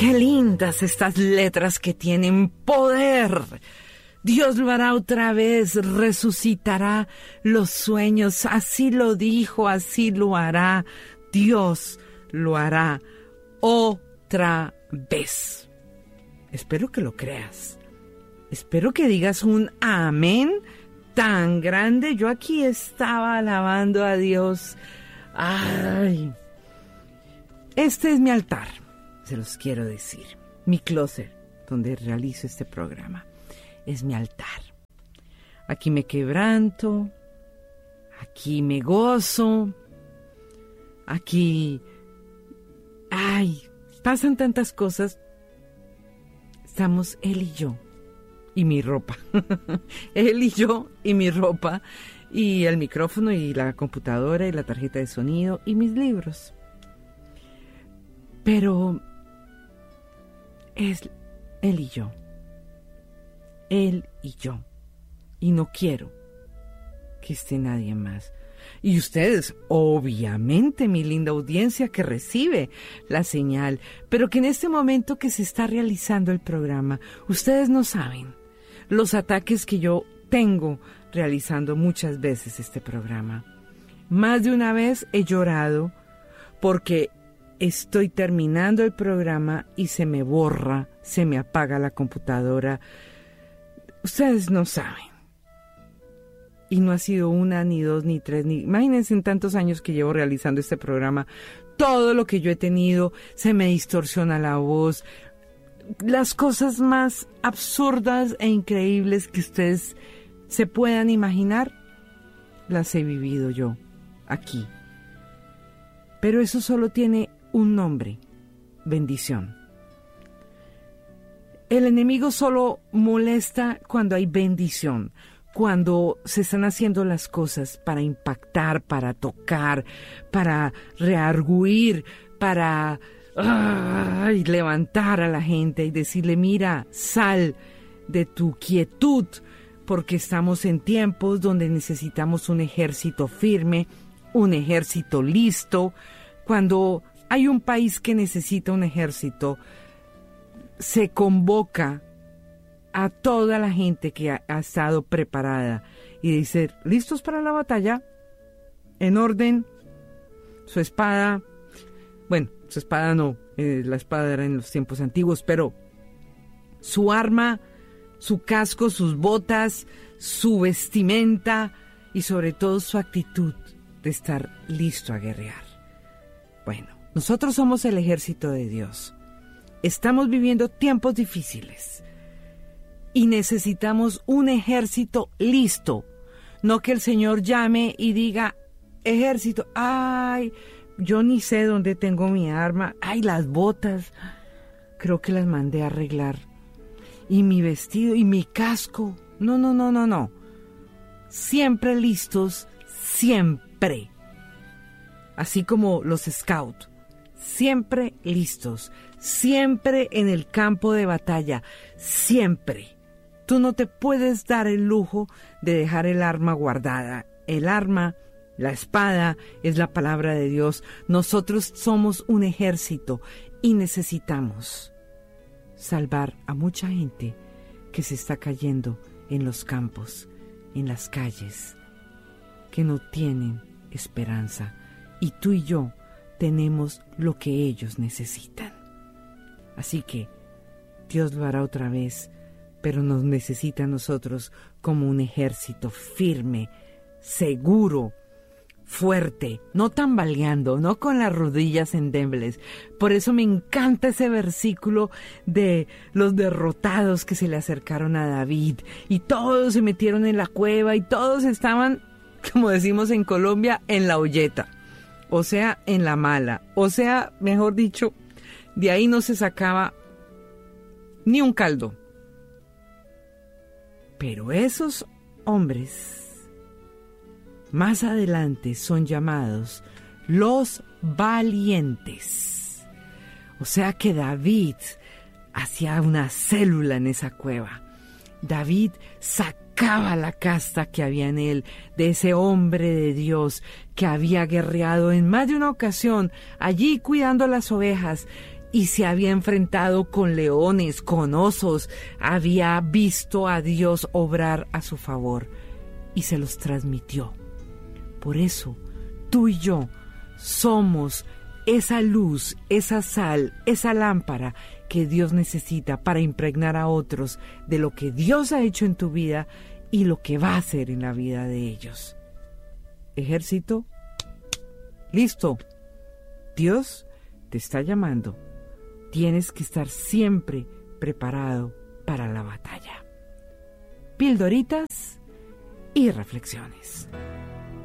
Qué lindas estas letras que tienen poder. Dios lo hará otra vez, resucitará los sueños. Así lo dijo, así lo hará. Dios lo hará otra vez. Espero que lo creas. Espero que digas un amén tan grande. Yo aquí estaba alabando a Dios. Ay, este es mi altar, se los quiero decir. Mi closet, donde realizo este programa, es mi altar. Aquí me quebranto, aquí me gozo, aquí, pasan tantas cosas. Estamos él y yo, y mi ropa. Él y yo, y mi ropa, y el micrófono, y la computadora, y la tarjeta de sonido, y mis libros. Pero es él y yo. Él y yo. Y no quiero que esté nadie más. Y ustedes, obviamente, mi linda audiencia que recibe la señal, pero que en este momento que se está realizando el programa, ustedes no saben los ataques que yo tengo realizando muchas veces este programa. Más de una vez he llorado porque estoy terminando el programa y se me borra, se me apaga la computadora. Ustedes no saben. Y no ha sido una, ni dos, ni tres, ni... Imagínense en tantos años que llevo realizando este programa, todo lo que yo he tenido, se me distorsiona la voz. Las cosas más absurdas e increíbles que ustedes se puedan imaginar, las he vivido yo, aquí. Pero eso solo tiene un nombre: bendición. El enemigo solo molesta cuando hay bendición, cuando se están haciendo las cosas para impactar, para tocar, para reargüir, para levantar a la gente y decirle: mira, sal de tu quietud, porque estamos en tiempos donde necesitamos un ejército firme, un ejército listo. Cuando hay un país que necesita un ejército, se convoca a toda la gente que ha estado preparada y dice: ¿listos para la batalla? En orden, su espada, bueno, su espada no, la espada era en los tiempos antiguos, pero su arma, su casco, sus botas, su vestimenta y sobre todo su actitud de estar listo a guerrear. Bueno, nosotros somos el ejército de Dios. Estamos viviendo tiempos difíciles y necesitamos un ejército listo. No que el Señor llame y diga: ejército, ay, yo ni sé dónde tengo mi arma, ay, las botas, creo que las mandé a arreglar, y mi vestido y mi casco. No. Siempre listos, siempre. Así como los scouts, siempre listos, siempre en el campo de batalla, siempre. Tú no te puedes dar el lujo de dejar el arma guardada. El arma, la espada, es la palabra de Dios. Nosotros somos un ejército y necesitamos salvar a mucha gente que se está cayendo en los campos, en las calles, que no tienen esperanza. Y tú y yo tenemos lo que ellos necesitan. Así que Dios lo hará otra vez, pero nos necesita a nosotros como un ejército firme, seguro, fuerte, no tambaleando, no con las rodillas endebles. Por eso me encanta ese versículo de los derrotados que se le acercaron a David y todos se metieron en la cueva y todos estaban, como decimos en Colombia, en la olleta, o sea, en la mala, o sea, mejor dicho, de ahí no se sacaba ni un caldo. Pero esos hombres más adelante son llamados los valientes. O sea que David hacía una célula en esa cueva. David sacaba la casta que había en él, de ese hombre de Dios que había guerreado en más de una ocasión, allí cuidando las ovejas, y se había enfrentado con leones, con osos, había visto a Dios obrar a su favor y se los transmitió. Por eso, tú y yo somos esa luz, esa sal, esa lámpara que Dios necesita para impregnar a otros de lo que Dios ha hecho en tu vida y lo que va a hacer en la vida de ellos. Ejército, listo. Dios te está llamando. Tienes que estar siempre preparado para la batalla. Pildoritas y reflexiones.